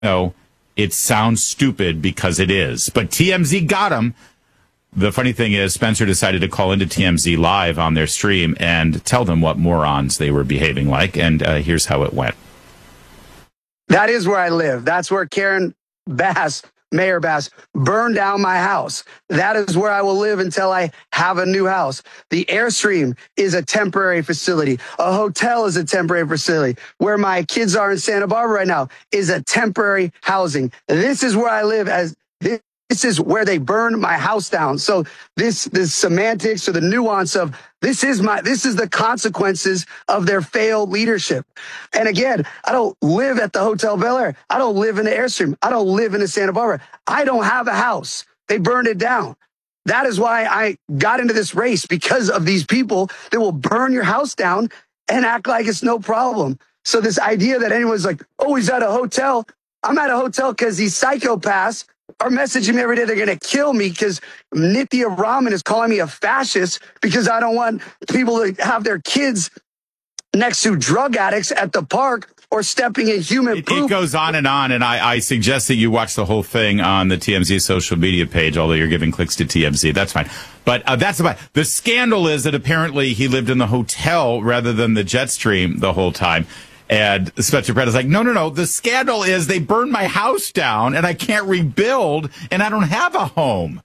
No, it sounds stupid because it is. But TMZ got him. The funny thing is, Spencer decided to call into TMZ live on their stream and tell them what morons they were behaving like. And here's how it went. That is where I live. That's where Karen Bass, Mayor Bass, burned down my house. That is where I will live until I have a new house. The Airstream is a temporary facility. A hotel is a temporary facility. Where my kids are in Santa Barbara right now is a temporary housing. This is where I live. This is where they burned my house down. So this semantics or the nuance of this is the consequences of their failed leadership. And again, I don't live at the Hotel Bel Air. I don't live in the Airstream. I don't live in the Santa Barbara. I don't have a house. They burned it down. That is why I got into this race, because of these people that will burn your house down and act like it's no problem. So this idea that anyone's like, oh, he's at a hotel. I'm at a hotel because these psychopaths are messaging me every day. They're going to kill me because Nithya Raman is calling me a fascist because I don't want people to have their kids next to drug addicts at the park or stepping in human poop. It goes on, and I suggest that you watch the whole thing on the TMZ social media page, although you're giving clicks to TMZ. That's fine. But that's about the scandal is that apparently he lived in the hotel rather than the Jetstream the whole time. And Spencer Pratt is like, no. The scandal is they burned my house down and I can't rebuild and I don't have a home.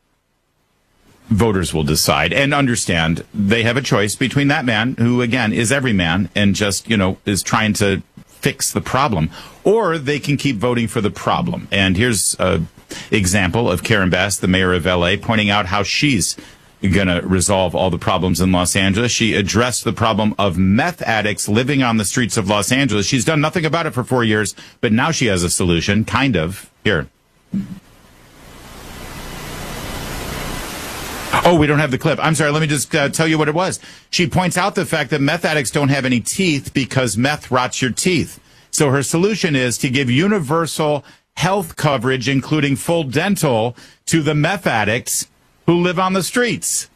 Voters will decide and understand they have a choice between that man who, again, is every man and just, is trying to fix the problem, or they can keep voting for the problem. And here's an example of Karen Bass, the mayor of L.A., pointing out how she's going to resolve all the problems in Los Angeles. She addressed the problem of meth addicts living on the streets of Los Angeles. She's done nothing about it for 4 years, but now she has a solution, kind of. Here. Oh, we don't have the clip. I'm sorry. Let me just tell you what it was. She points out the fact that meth addicts don't have any teeth because meth rots your teeth. So her solution is to give universal health coverage, including full dental, to the meth addicts who live on the streets.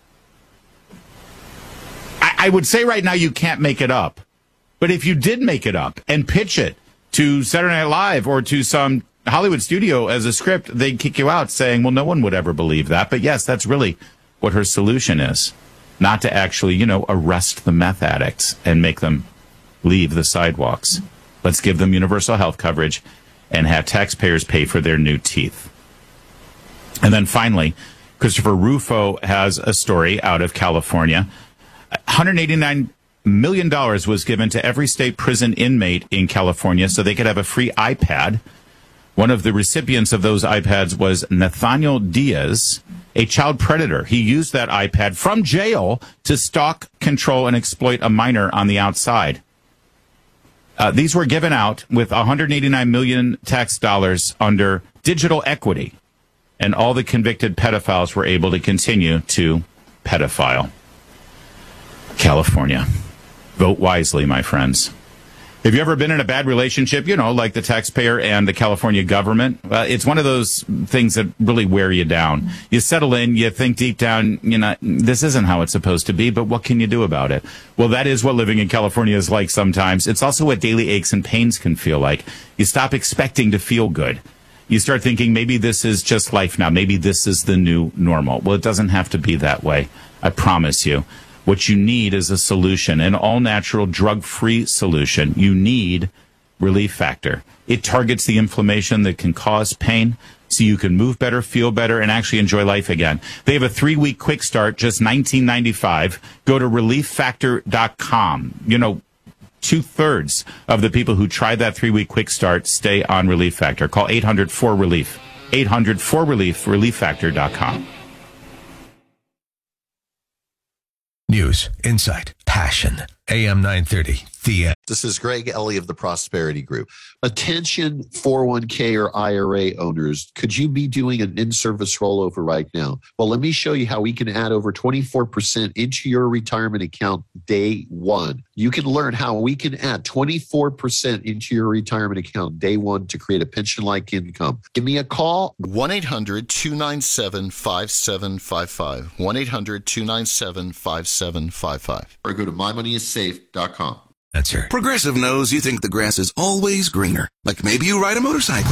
I would say right now you can't make it up. But if you did make it up and pitch it to Saturday Night Live or to some Hollywood studio as a script, they'd kick you out saying, well, no one would ever believe that. But yes, that's really what her solution is. Not to actually, arrest the meth addicts and make them leave the sidewalks. Let's give them universal health coverage and have taxpayers pay for their new teeth. And then finally, Christopher Rufo has a story out of California. $189 million was given to every state prison inmate in California so they could have a free iPad. One of the recipients of those iPads was Nathaniel Diaz, a child predator. He used that iPad from jail to stalk, control, and exploit a minor on the outside. These were given out with $189 million tax dollars under digital equity. And all the convicted pedophiles were able to continue to pedophile. California. Vote wisely, my friends. Have you ever been in a bad relationship, like the taxpayer and the California government? It's one of those things that really wear you down. You settle in, you think deep down, this isn't how it's supposed to be, but what can you do about it? Well, that is what living in California is like sometimes. It's also what daily aches and pains can feel like. You stop expecting to feel good. You start thinking maybe this is just life now. Maybe this is the new normal. Well, it doesn't have to be that way. I promise you. What you need is a solution, an all-natural, drug-free solution. You need Relief Factor. It targets the inflammation that can cause pain so you can move better, feel better, and actually enjoy life again. They have a 3-week quick start, just $19.95. Go to relieffactor.com. 2/3 of the people who tried that 3-week quick start stay on Relief Factor. Call 800-4RELIEF. 800-4RELIEF, relieffactor.com. News, insight, passion. AM 930, The End. This is Greg Ellie of the Prosperity Group. Attention 401k or IRA owners, could you be doing an in-service rollover right now? Well, let me show you how we can add over 24% into your retirement account day one. You can learn how we can add 24% into your retirement account day one to create a pension-like income. Give me a call. 1-800-297-5755. 1-800-297-5755. Or go to mymoneyissafe.com. Answer. Progressive knows you think the grass is always greener. Like maybe you ride a motorcycle.